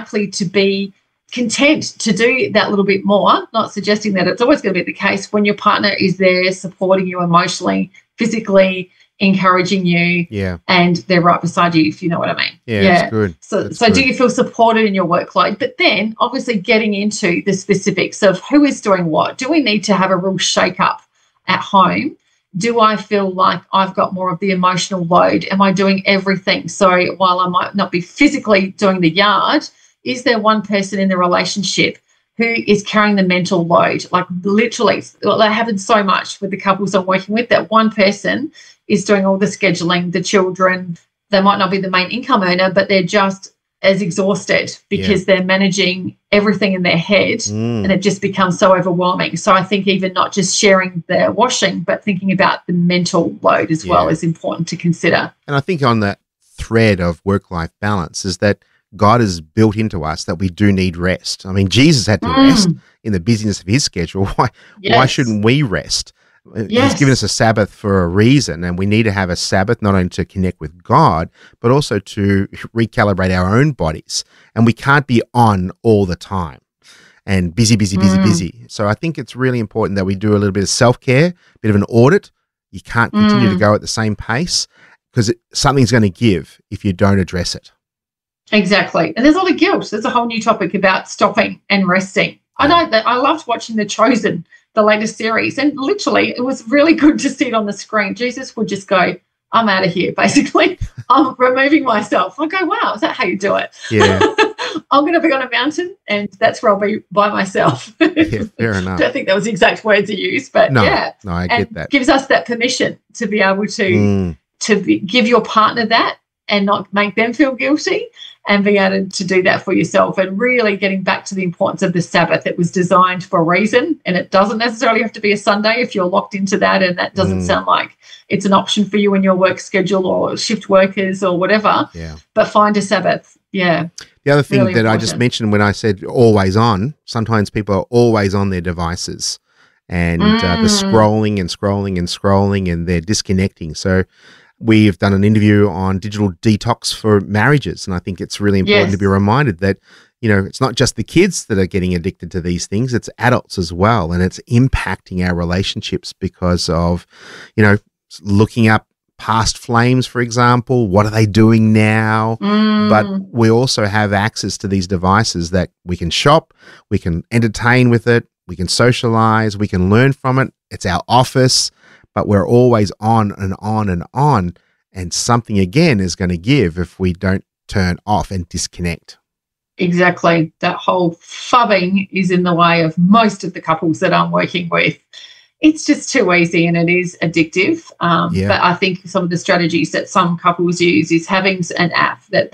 likely to be content to do that little bit more, not suggesting that it's always going to be the case, when your partner is there supporting you emotionally, physically, encouraging you, and they're right beside you, if you know what I mean. That's good. So do you feel supported in your workload? But then obviously getting into the specifics of who is doing what. Do we need to have a real shake-up at home? Do I feel like I've got more of the emotional load? Am I doing everything? So while I might not be physically doing the yard, is there one person in the relationship who is carrying the mental load? Like literally, that happens so much with the couples I'm working with, that one person is doing all the scheduling, the children. They might not be the main income earner, but they're just as exhausted because they're managing everything in their head, and it just becomes so overwhelming. So I think even not just sharing the washing, but thinking about the mental load as well is important to consider. And I think on that thread of work-life balance is that God has built into us that we do need rest. I mean, Jesus had to rest in the busyness of his schedule. Why shouldn't we rest? He's given us a Sabbath for a reason, and we need to have a Sabbath not only to connect with God, but also to recalibrate our own bodies. And we can't be on all the time and busy. So I think it's really important that we do a little bit of self-care, a bit of an audit. You can't continue to go at the same pace because something's going to give if you don't address it. Exactly. And there's a lot of guilt. There's a whole new topic about stopping and resting. I know that I loved watching The Chosen, the latest series, and literally it was really good to see it on the screen. Jesus would just go, I'm out of here, basically. I'm removing myself. I go, wow, is that how you do it? Yeah. I'm going to be on a mountain and that's where I'll be by myself. Yeah, fair enough. I don't think that was the exact words he used, but no, I get that. Gives us that permission to be able to give your partner that and not make them feel guilty, and being able to do that for yourself, and really getting back to the importance of the Sabbath. It was designed for a reason, and it doesn't necessarily have to be a Sunday if you're locked into that and that doesn't sound like it's an option for you in your work schedule or shift workers or whatever. Yeah. But find a Sabbath. Yeah. The other thing really that important. I just mentioned when I said always on, sometimes people are always on their devices and they're scrolling and they're disconnecting. So we've done an interview on digital detox for marriages, and I think it's really important to be reminded that, you know, it's not just the kids that are getting addicted to these things, it's adults as well, and it's impacting our relationships because of, you know, looking up past flames, for example. What are they doing now? But we also have access to these devices that we can shop, we can entertain with it, we can socialize, we can learn from it. It's our office. But we're always on and on and on, and something again is going to give if we don't turn off and disconnect. Exactly. That whole phubbing is in the way of most of the couples that I'm working with. It's just too easy and it is addictive. But I think some of the strategies that some couples use is having an app that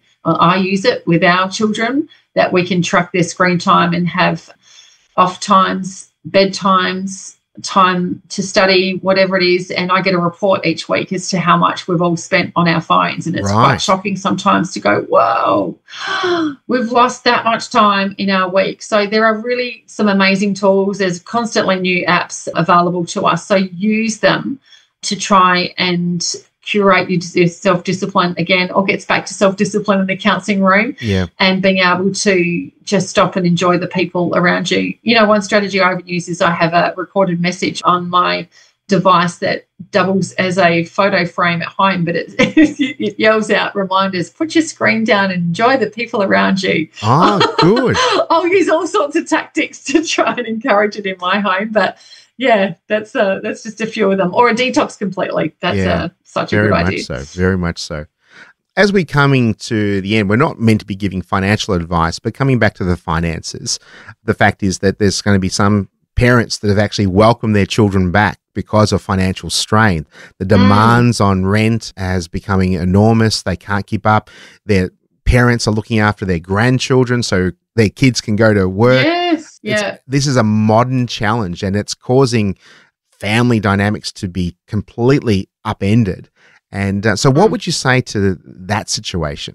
I use it with our children, that we can track their screen time and have off times, bedtimes, time to study, whatever it is, and I get a report each week as to how much we've all spent on our phones, and it's quite shocking sometimes to go, whoa, we've lost that much time in our week. So there are really some amazing tools. There's constantly new apps available to us, so use them to try and curate your self-discipline. Again, all gets back to self-discipline in the counselling room, and being able to just stop and enjoy the people around you. You know, one strategy I even use is I have a recorded message on my device that doubles as a photo frame at home, but it yells out reminders, put your screen down and enjoy the people around you. Oh, good. I'll use all sorts of tactics to try and encourage it in my home, but yeah, that's just a few of them. Or a detox completely. That's such a good idea. Very much so. As we're coming to the end, we're not meant to be giving financial advice, but coming back to the finances, the fact is that there's going to be some parents that have actually welcomed their children back because of financial strain. The demands on rent has becoming enormous. They can't keep up. Their parents are looking after their grandchildren so their kids can go to work. Yes, This is a modern challenge, and it's causing family dynamics to be completely upended. And so what would you say to that situation?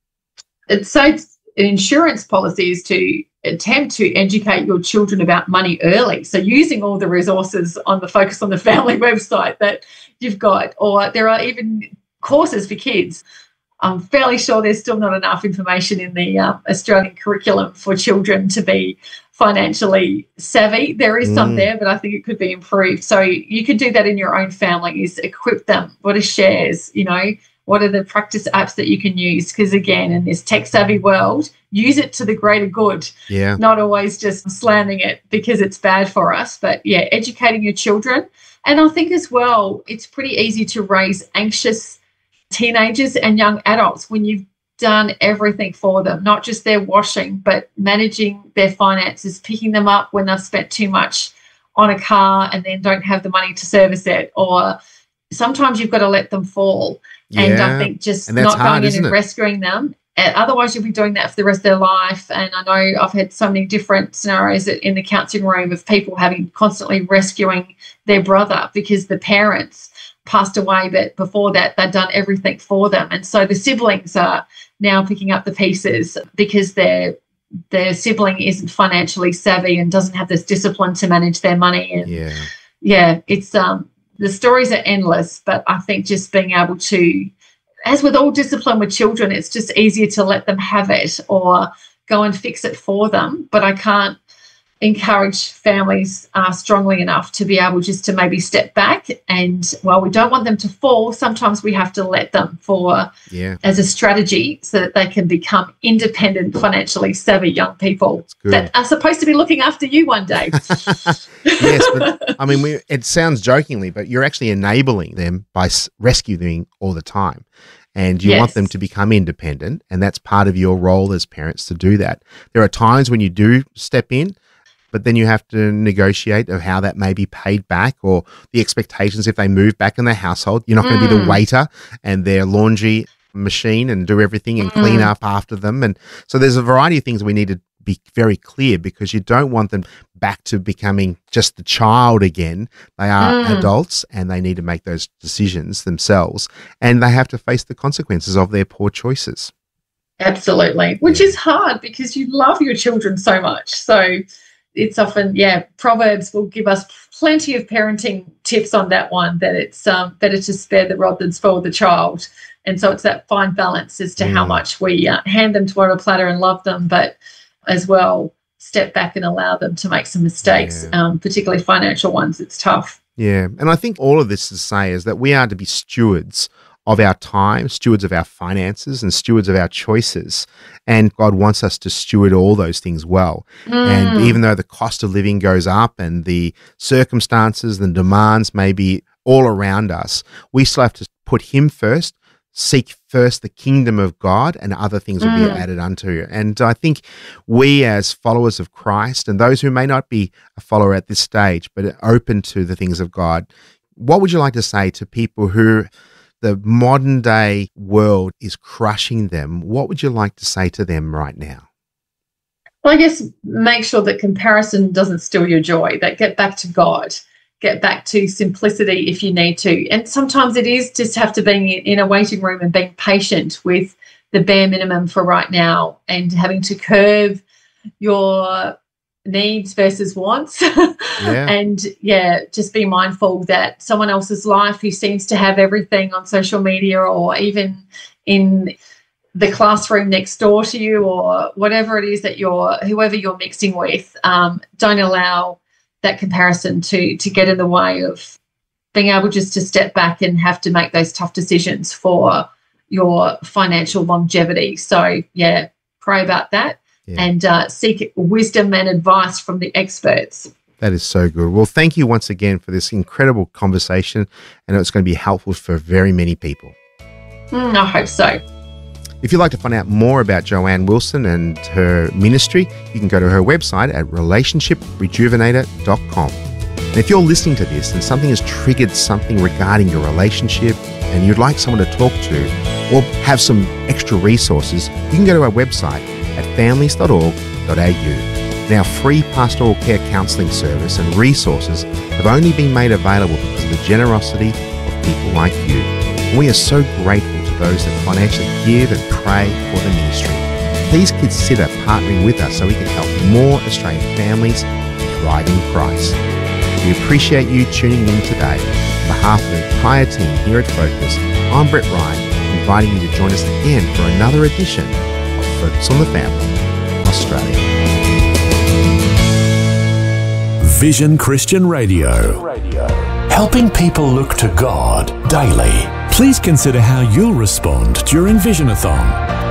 So an insurance policy is to attempt to educate your children about money early. So using all the resources on the Focus on the Family website that you've got, or there are even courses for kids I'm fairly sure there's still not enough information in the Australian curriculum for children to be financially savvy. There is some there, but I think it could be improved. So you could do that in your own family, is equip them. What are shares, what are the practice apps that you can use? Because, again, in this tech-savvy world, use it to the greater good, not always just slamming it because it's bad for us. But, educating your children. And I think as well, it's pretty easy to raise anxious teenagers and young adults when you've done everything for them, not just their washing, but managing their finances, picking them up when they've spent too much on a car and then don't have the money to service it, or sometimes you've got to let them fall. And I think just not going in and rescuing them. Otherwise, you'll be doing that for the rest of their life. And I know I've had so many different scenarios in the counselling room of people having constantly rescuing their brother because the parents passed away, but before that they'd done everything for them. And so the siblings are now picking up the pieces because their sibling isn't financially savvy and doesn't have this discipline to manage their money. And it's the stories are endless, but I think just being able to, as with all discipline with children, it's just easier to let them have it or go and fix it for them. But I can't encourage families strongly enough to be able just to maybe step back, and while we don't want them to fall, sometimes we have to let them as a strategy so that they can become independent, financially savvy young people that are supposed to be looking after you one day. Yes, but I mean, it sounds jokingly, but you're actually enabling them by rescuing all the time. And you want them to become independent, and that's part of your role as parents to do that. There are times when you do step in, but then you have to negotiate of how that may be paid back, or the expectations if they move back in their household. You're not going to be the waiter and their laundry machine and do everything and clean up after them. And so there's a variety of things we need to be very clear, because you don't want them back to becoming just the child again. They are adults and they need to make those decisions themselves, and they have to face the consequences of their poor choices. Absolutely, which is hard because you love your children so much. So it's often, Proverbs will give us plenty of parenting tips on that one, that it's better to spare the rod than spoil the child. And so it's that fine balance as to how much we hand them to on a platter and love them, but as well step back and allow them to make some mistakes, particularly financial ones. It's tough. Yeah, and I think all of this to say is that we are to be stewards of our time, stewards of our finances, and stewards of our choices. And God wants us to steward all those things well. And even though the cost of living goes up and the circumstances and demands may be all around us, we still have to put Him first, seek first the kingdom of God, and other things will be added unto you. And I think we as followers of Christ, and those who may not be a follower at this stage, but are open to the things of God, what would you like to say to people who the modern day world is crushing them? What would you like to say to them right now? Well, I guess make sure that comparison doesn't steal your joy, that get back to God, get back to simplicity if you need to. And sometimes it is just have to be in a waiting room and being patient with the bare minimum for right now, and having to curb your needs versus wants. And just be mindful that someone else's life who seems to have everything on social media, or even in the classroom next door to you, or whatever it is that whoever you're mixing with, don't allow that comparison to get in the way of being able just to step back and have to make those tough decisions for your financial longevity. So pray about that. And seek wisdom and advice from the experts. That is so good. Well, thank you once again for this incredible conversation, and it's going to be helpful for very many people. I hope so. If you'd like to find out more about Joanne Wilson and her ministry, you can go to her website at relationshiprejuvenator.com. And if you're listening to this and something has triggered something regarding your relationship and you'd like someone to talk to, or have some extra resources, you can go to our website at families.org.au. Now, free pastoral care counselling service and resources have only been made available because of the generosity of people like you. And we are so grateful to those that financially give and pray for the ministry. Please consider partnering with us so we can help more Australian families thrive in Christ. We appreciate you tuning in today. On behalf of the entire team here at Focus, I'm Brett Ryan. inviting you to join us again for another edition of Focus on the Family, Australia. Vision Christian Radio. Helping people look to God daily. Please consider how you'll respond during Visionathon.